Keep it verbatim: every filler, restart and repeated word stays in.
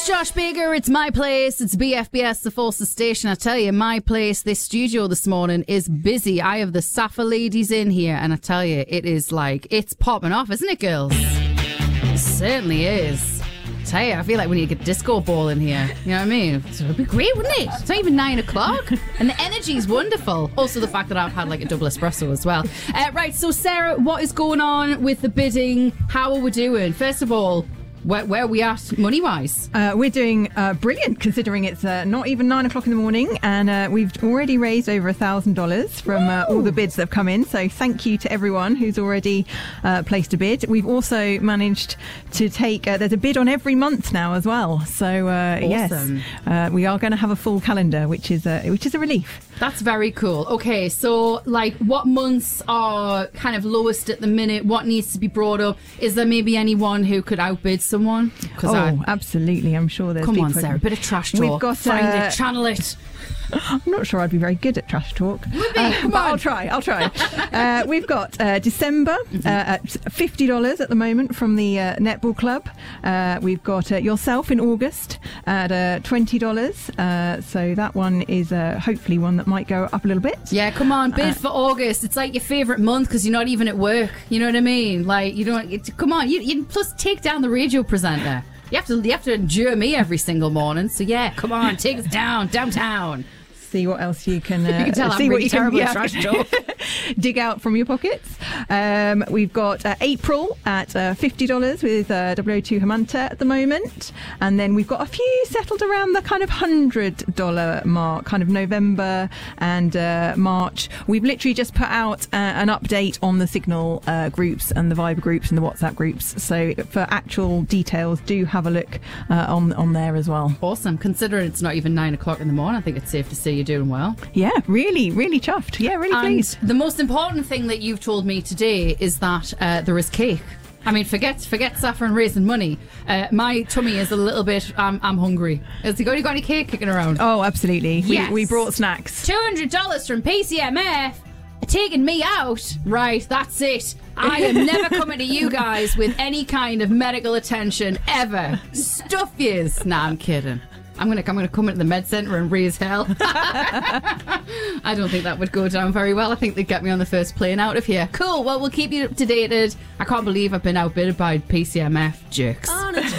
Josh Baker, it's my place. It's B F B S, the Forces station. I tell you, my place, this studio this morning is busy. I have the Safa ladies in here, and I tell you, it is like, it's popping off, isn't it, girls? It certainly is. I tell you, I feel like we need to get disco ball in here. You know what I mean? It would be great, wouldn't it? It's not even nine o'clock, and the energy is wonderful. Also, the fact that I've had like a double espresso as well. Uh, right, so Sarah, what is going on with the bidding? How are we doing? First of all, Where, where are we at money-wise? Uh, we're doing uh, brilliant, considering it's uh, not even nine o'clock in the morning, and uh, we've already raised over a thousand dollars from uh, all the bids that have come in. So thank you to everyone who's already uh, placed a bid. We've also managed to take. Uh, there's a bid on every month now as well. So uh, Awesome. yes, uh, we are going to have a full calendar, which is a, which is a relief. That's very cool. Okay, so like, what months are kind of lowest at the minute? What needs to be brought up? Is there maybe anyone who could outbid someone? Oh, I, absolutely. I'm sure there's come people. on, Sarah, a bit of trash talk. We've got, Find uh, it, channel it. I'm not sure I'd be very good at trash talk, uh, Come but on. I'll try. I'll try. uh, we've got uh, December uh, at fifty dollars at the moment from the uh, Netball Club. Uh, we've got uh, yourself in August at uh, twenty dollars. Uh, so that one is uh, hopefully one that might go up a little bit. Yeah, come on, bid Uh, for August. It's like your favourite month because you're not even at work. You know what I mean? Like, you don't. It, come on, you, you plus take down the radio presenter. You have to. You have to endure me every single morning. So yeah, come on, take us down downtown. See what else you can, uh, You can tell I'm see what really you can terrible at yeah, trash talk. dig out from your pockets. Um, we've got uh, April at uh, fifty dollars with uh, double oh two Hamanta at the moment. And then we've got a few settled around the kind of one hundred dollars mark, kind of November and uh, March. We've literally just put out uh, an update on the Signal uh, groups and the Viber groups and the WhatsApp groups. So for actual details, do have a look uh, on, on there as well. Awesome. Considering it's not even nine o'clock in the morning, I think it's safe to say you're doing well. Yeah, really, really chuffed. Yeah, really And pleased. the most important thing that you've told me today is that uh, there is cake. I mean, forget forget saffron raising money. Uh, my tummy is a little bit. Um, I'm hungry. Has he got, you got any cake kicking around? Oh, absolutely. Yes. We, we brought snacks. Two hundred dollars from P C M F. Taking me out. Right, that's it. I am never coming to you guys with any kind of medical attention ever. Stuff yous. Nah, I'm kidding. I'm gonna I'm gonna come into the med centre and raise hell. I don't think that would go down very well. I think they'd get me on the first plane out of here. Cool. Well, we'll keep you up to date. I can't believe I've been outbid by P C M F jerks.